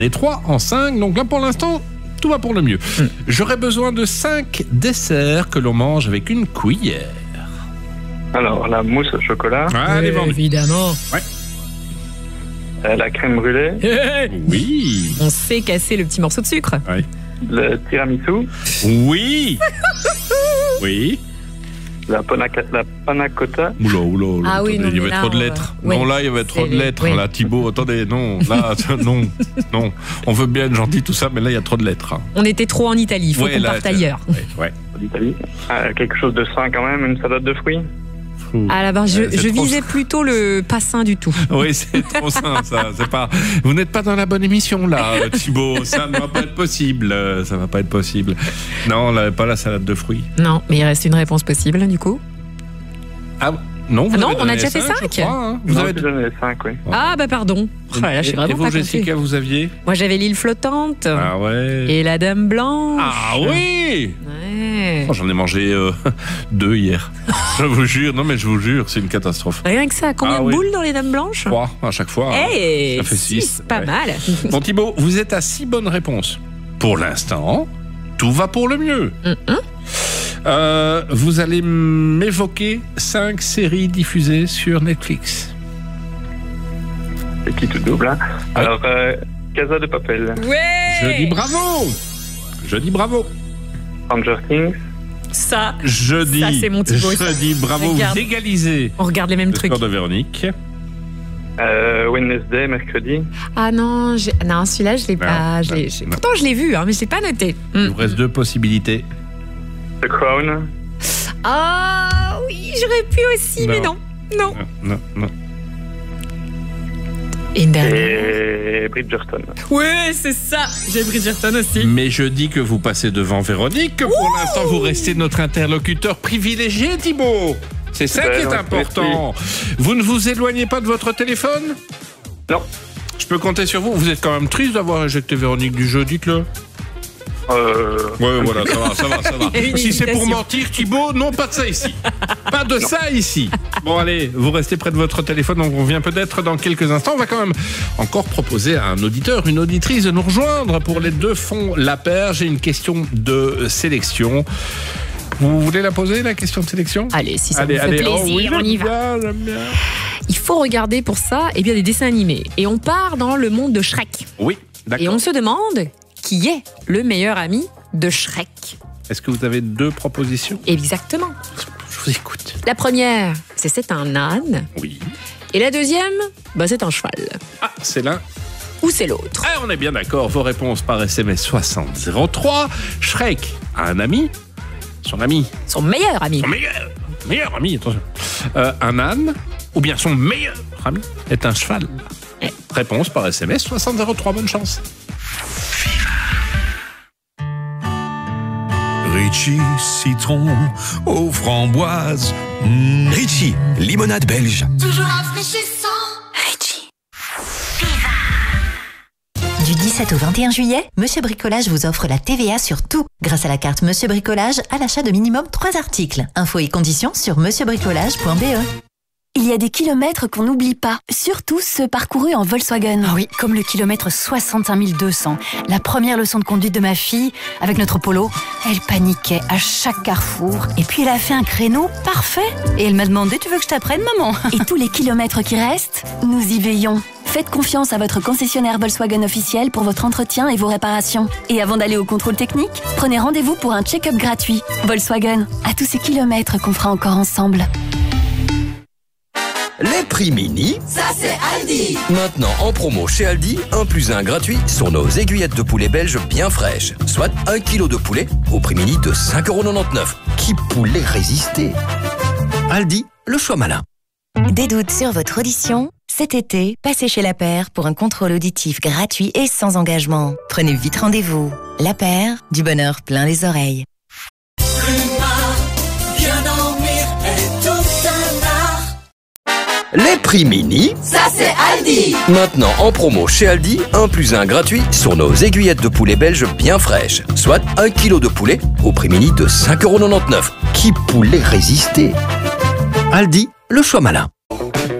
Et 3 en 5, donc là pour l'instant, tout va pour le mieux. J'aurais besoin de 5 desserts que l'on mange avec une cuillère. Alors, la mousse au chocolat, Allez, vendu. Évidemment. la crème brûlée, Oui. On sait casser le petit morceau de sucre. le tiramisu, Oui. Oui. la panna cotta. Oula, Ah oui, attendez, non, il y mais avait là, trop de lettres. ouais. Non, là, il y avait trop de lettres. Oui. Là, Thibaut, attendez, non. Là, non. On veut bien être gentil, tout ça, mais là, il y a trop de lettres. On était trop en Italie, il faut Ouais, qu'on là, parte ailleurs. d'Italie. Quelque chose de sain quand même, une salade de fruits. Ah là-bas, je c'est trop visais plutôt le pas sain du tout. Oui, c'est trop simple, ça. C'est pas. Vous n'êtes pas dans la bonne émission, là, Thibaut. Ça ne va pas être possible. Ça va pas être possible. Non, là, pas la salade de fruits. Non, mais il reste une réponse possible du coup. Ah, non, vous Ah non, avez on a donné déjà fait cinq, 5. je crois, hein. Vous Non, avez j'ai donné les 5, oui. Ah bah pardon. Oh là là, je suis Et vraiment vous, pas Jessica, confuse. vous aviez Moi j'avais l'île flottante Ah ouais. et la dame blanche. Ah oui. Ouais. Oh, j'en ai mangé 2 hier. Je vous jure, non mais je vous jure, c'est une catastrophe. Rien que ça, combien Ah de oui. boules dans les dames blanches 3 à chaque fois. Eh, ça fait 6. six, pas mal. Bon Thibaut, vous êtes à 6 bonnes réponses. Pour l'instant, tout va pour le mieux. Vous allez m'évoquer 5 séries diffusées sur Netflix. C'est qui tout double, hein. Alors, Casa de Papel, Ouais. Je dis bravo. Je dis bravo. Stranger Things, Ça, Je dis, c'est mon Thibaut, ça. je dis bravo, Regarde. vous égalisez on regarde les mêmes le trucs. score de Véronique. Wednesday, mercredi, Ah non, non, celui-là je l'ai pas. non. Pourtant je l'ai vu, hein, mais je l'ai pas noté. Il vous reste 2 possibilités. The Crown, Ah oui, j'aurais pu aussi, mais non. Non. Non. Et une dernière. et Bridgerton. Ouais, c'est ça. J'ai Bridgerton aussi. Mais je dis que vous passez devant Véronique, que pour l'instant vous restez notre interlocuteur privilégié, Thibaut. C'est ça qui est non, important. Vous ne vous éloignez pas de votre téléphone? Non. Je peux compter sur vous. Vous êtes quand même triste d'avoir éjecté Véronique du jeu, dites-le. Ouais, voilà, ça va. Il y a une Si c'est pour hésitation. mentir, Thibaut, non, pas de ça ici. Pas de ça ici. Bon, allez, vous restez près de votre téléphone, on revient peut-être dans quelques instants. On va quand même encore proposer à un auditeur, une auditrice de nous rejoindre pour les 2 fonds la paire. J'ai une question de sélection. Vous voulez la poser, la question de sélection? Allez, si ça vous fait plaisir, Oh oui, on y va. j'aime bien. Il faut regarder pour ça des dessins animés. Et on part dans le monde de Shrek. Oui, Et d'accord. on se demande qui est le meilleur ami de Shrek. Est-ce que vous avez 2 propositions? Exactement. Je vous écoute. La première, c'est un âne. Oui. Et la deuxième, c'est un cheval. Ah, c'est l'un. Ou c'est l'autre. Ah, on est bien d'accord. Vos réponses par SMS 6003. Shrek a un ami. Son ami. Son meilleur ami. Son meilleur ami, attention. Un âne, ou bien son meilleur ami, est un cheval. Réponse par SMS 6003. Bonne chance. Ritchie, citron aux framboises. Ritchie, limonade belge. Toujours rafraîchissant. Ritchie. Du 17 au 21 juillet, Monsieur Bricolage vous offre la TVA sur tout grâce à la carte Monsieur Bricolage à l'achat de minimum 3 articles. Infos et conditions sur monsieurbricolage.be. Il y a des kilomètres qu'on n'oublie pas, surtout ceux parcourus en Volkswagen. Ah oui, comme le kilomètre 65 200. La première leçon de conduite de ma fille, avec notre Polo, elle paniquait à chaque carrefour. Et puis elle a fait un créneau parfait. Et elle m'a demandé, tu veux que je t'apprenne, maman? Et tous les kilomètres qui restent, nous y veillons. Faites confiance à votre concessionnaire Volkswagen officiel pour votre entretien et vos réparations. Et avant d'aller au contrôle technique, prenez rendez-vous pour un check-up gratuit. Volkswagen, à tous ces kilomètres qu'on fera encore ensemble. Les prix mini. Ça c'est Aldi. Maintenant en promo chez Aldi, 1 + 1 gratuit sur nos aiguillettes de poulet belges bien fraîches. Soit 1 kg de poulet au prix mini de 5,99 €. Qui pourrait résister? Aldi, le choix malin. Des doutes sur votre audition? Cet été, passez chez La Paire pour un contrôle auditif gratuit et sans engagement. Prenez vite rendez-vous. La Paire, du bonheur plein les oreilles. Bien dormir est tout un art. Les prix mini. Ça c'est Aldi. Maintenant en promo chez Aldi, 1 + 1 gratuit sur nos aiguillettes de poulet belges bien fraîches. Soit 1 kg de poulet au prix mini de 5,99 €. Qui pourrait résister? Aldi, le choix malin.